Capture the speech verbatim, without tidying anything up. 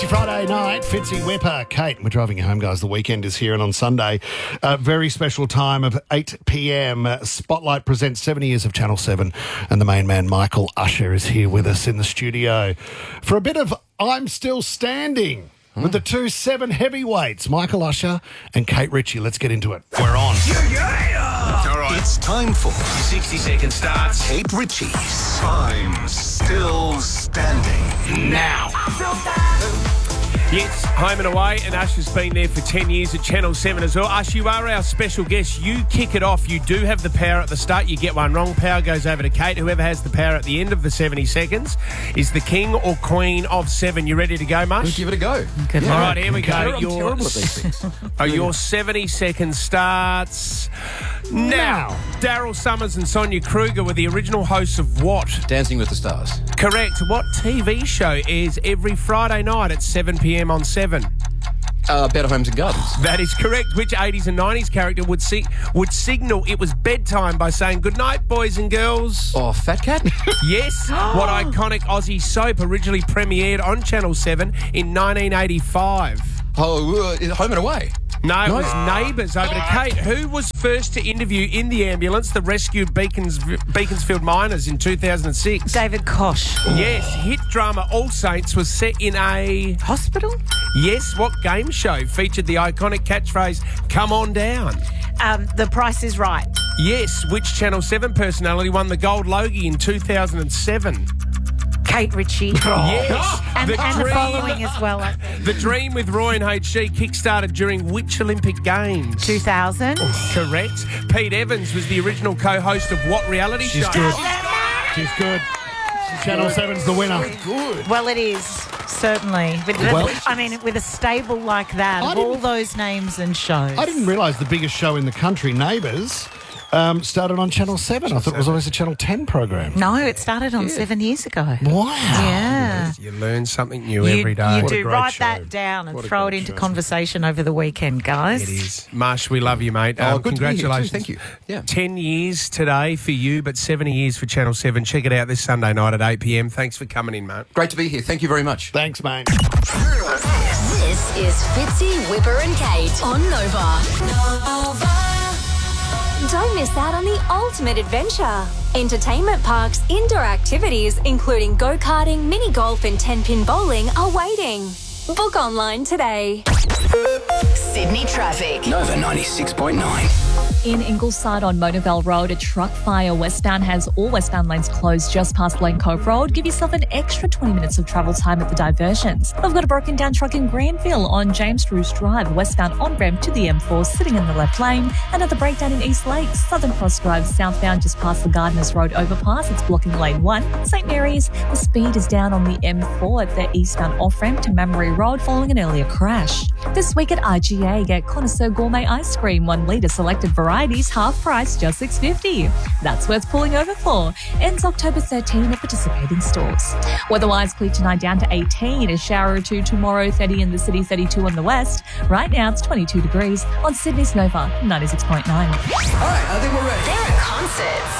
Friday night, Fitzy Whipper, Kate. We're driving you home, guys. The weekend is here, and on Sunday, a very special time of eight p.m. Spotlight presents seventy years of Channel seven, and the main man, Michael Usher, is here with us in the studio for a bit of I'm Still Standing mm. with the two seven heavyweights, Michael Usher and Kate Ritchie. Let's get into it. We're on. Yeah, yeah. All right. It's time for sixty second starts. Kate Ritchie's I'm Still Standing now. Yes, home and away, and Usher's been there for ten years at Channel seven as well. Usher, you are our special guest. You kick it off. You do have the power at the start. You get one wrong, power goes over to Kate. Whoever has the power at the end of the seventy seconds is the king or queen of seven. You ready to go, Mush? We'll give it a go. Good yeah. All right, here we go. I'm your, terrible at these things. oh, your seventy seconds starts now. Daryl Summers and Sonia Kruger were the original hosts of what? Dancing with the Stars. Correct. What T V show airs every Friday night at seven p.m. on seven? Uh, Better Homes and Gardens. That is correct. Which eighties and nineties character would see, would signal it was bedtime by saying good night, boys and girls? Oh, Fat Cat? Yes. What iconic Aussie soap originally premiered on Channel seven in nineteen eighty-five? Oh, uh, Home and Away. No, it no. was Neighbours. Over to Kate. Who was first to interview in the ambulance the rescued Beacons, Beaconsfield miners in two thousand six? David Koch. Yes. Hit drama All Saints was set in a... hospital? Yes. What game show featured the iconic catchphrase, come on down? Um, The Price is Right. Yes. Which Channel seven personality won the Gold Logie in two thousand seven? Kate Ritchie. Yes. And the, the, and dream, the following as well. The Dream with Roy and H G kick-started during which Olympic Games? two thousand. Correct. Pete Evans was the original co-host of what reality She's show? good. She's good. Channel seven's the winner. Good. Well, it is, certainly. With the, Well- I mean, with a stable like that, I of all didn't- those names and shows. I didn't realise the biggest show in the country, Neighbours, um, started on Channel seven. I thought it was always a Channel ten program. No, it started on seven years ago. Wow. Yeah. You learn something new You, every day. you What a do. great Write show. that down and What a throw it great into show. conversation over the weekend, guys. It is. Marsh, we love you, mate. Oh, Um, good to be here too. congratulations. Thank you. Yeah. Ten years today for you, but seventy years for Channel seven. Check it out this Sunday night at eight p.m. Thanks for coming in, mate. Great to be here. Thank you very much. Thanks, mate. This is Fitzy, Whipper and Kate on Nova. Nova. Don't miss out on the ultimate adventure. Entertainment parks, indoor activities, including go-karting, mini golf and ten-pin bowling are waiting. Book online today. Sydney traffic. Nova ninety-six point nine. In Ingleside on Monavale Road, a truck fire westbound has all westbound lanes closed just past Lane Cove Road. Give yourself an extra twenty minutes of travel time at the diversions. I've got a broken down truck in Granville on James Drews Drive, westbound on-ramp to the M four, sitting in the left lane. Another breakdown in East Lakes, Southern Cross Drive, southbound just past the Gardeners Road overpass. It's blocking lane one. St Mary's, the speed is down on the M four at the eastbound off-ramp to Mammary Road following an earlier crash. This week at I G A, get Connoisseur Gourmet Ice Cream, one litre selected varieties, half price, just six dollars fifty. That's worth pulling over for. Ends October thirteenth at participating stores. Weather-wise, clear tonight down to eighteen. A shower or two tomorrow, thirty in the city, thirty-two on the west. Right now, it's twenty-two degrees on Sydney's Nova ninety-six point nine. All right, I think we're ready. They're at concerts.